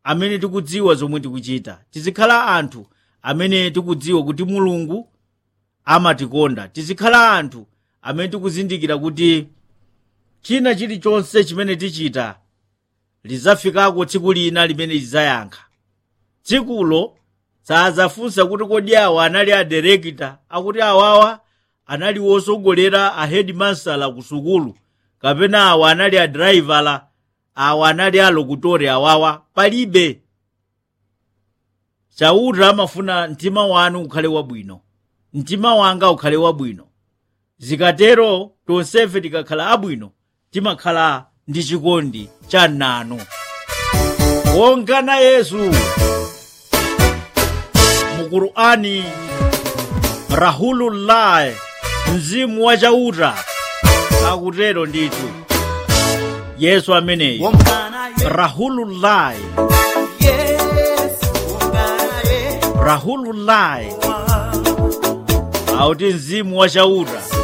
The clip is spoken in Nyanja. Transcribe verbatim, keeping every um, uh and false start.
amene tikudziwa zomwe tikuchita, tizikhala anthu amene tikudziwa kuti Mulungu amatikonda, tizikhala anthu amene tikuzindikira kuti china chilichonse chimene tichita lizafikako tsiku lina limene lizayankha. Tsikulo sadzafunsa kuti kodi awa anali a director, akuti awawa anali wosogolera a headmaster ku sukulu, kapena awa anali a driver, awa anali a lokutori, awawa palibe. Chauta amafuna mtima wanu ukhale wabwino, mtima wanga ukhale wabwino. Zikatero tonsefe tikakhala abwino timakhala ndi chikondi cha nanu. Wongana Yesu mu Qur'ani, Rahulullah, mzimu wa chauta akutero ndithu. Yesu ameneyi Rahulullah, Rahulullah, auti mzimu wa chauta